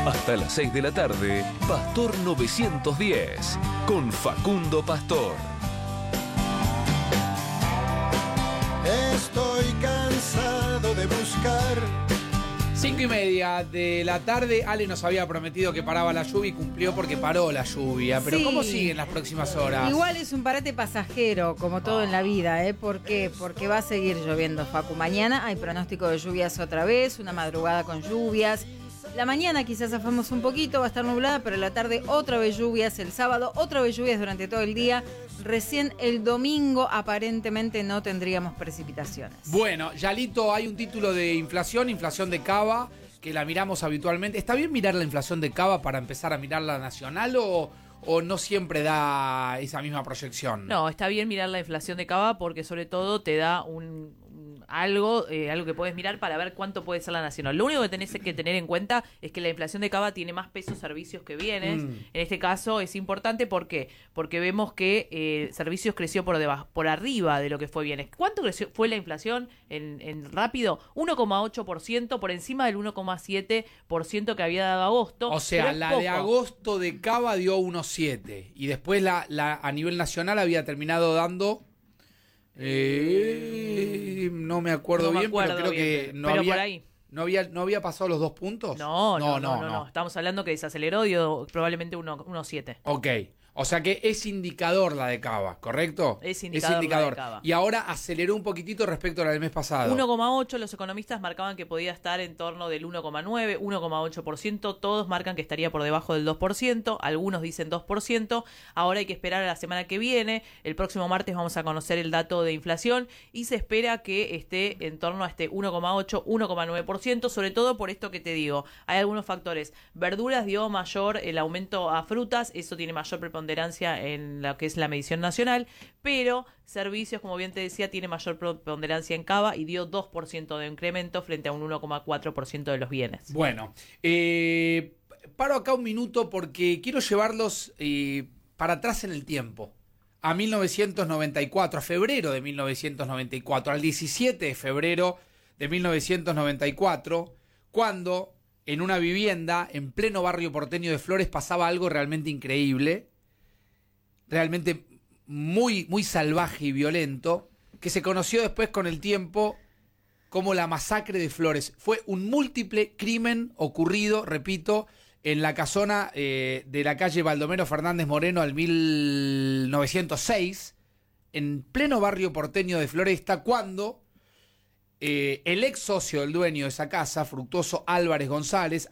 Hasta las 6 de la tarde, Pastor 910, con Facundo Pastor. Estoy cansado de buscar. 5:30 de la tarde. Ale nos había prometido que paraba la lluvia y cumplió porque paró la lluvia. Pero Sí. ¿cómo siguen las próximas horas? Igual es un parate pasajero, como todo en la vida, ¿eh? ¿Por qué? Porque va a seguir lloviendo, Facu. Mañana hay pronóstico de lluvias otra vez, una madrugada con lluvias. La mañana quizás zafamos un poquito, va a estar nublada, pero la tarde otra vez lluvias, el sábado otra vez lluvias durante todo el día. Recién el domingo aparentemente no tendríamos precipitaciones. Bueno, Yalito, hay un título de inflación de Cava, que la miramos habitualmente. ¿Está bien mirar la inflación de Cava para empezar a mirar la nacional o no siempre da esa misma proyección? No, está bien mirar la inflación de Cava porque sobre todo te da algo que puedes mirar para ver cuánto puede ser la nacional. Lo único que tenés que tener en cuenta es que la inflación de Cava tiene más pesos servicios que bienes. En este caso es importante, ¿por qué? Porque vemos que servicios creció por arriba de lo que fue bienes. ¿Cuánto fue la inflación en rápido? 1,8%, por encima del 1,7% que había dado agosto. O sea, la poco. de agosto de Cava dio 1,7 y después la a nivel nacional había terminado dando... no me acuerdo bien, pero creo que no pero había, por ahí. no había pasado los 2 puntos. No. Estamos hablando que desaceleró, dio probablemente 1,7. Ok, o sea que es indicador la de Cava, ¿correcto? Es indicador la de Cava. Y ahora aceleró un poquitito respecto a la del mes pasado. 1,8, los economistas marcaban que podía estar en torno del 1,9, 1,8%, todos marcan que estaría por debajo del 2%, algunos dicen 2%, ahora hay que esperar a la semana que viene, el próximo martes vamos a conocer el dato de inflación y se espera que esté en torno a este 1,8, 1,9%, sobre todo por esto que te digo, hay algunos factores, verduras dio mayor el aumento a frutas, eso tiene mayor preponderancia en lo que es la medición nacional, pero servicios, como bien te decía, tiene mayor preponderancia en Cava y dio 2% de incremento frente a un 1,4% de los bienes. Bueno, paro acá un minuto porque quiero llevarlos para atrás en el tiempo. A 1994, a febrero de 1994, al 17 de febrero de 1994, cuando en una vivienda en pleno barrio porteño de Flores pasaba algo realmente increíble, realmente muy, muy salvaje y violento, que se conoció después con el tiempo como la masacre de Flores. Fue un múltiple crimen ocurrido, repito, en la casona de la calle Baldomero Fernández Moreno al 1906, en pleno barrio porteño de Floresta, cuando el ex socio del dueño de esa casa, Fructuoso Álvarez González,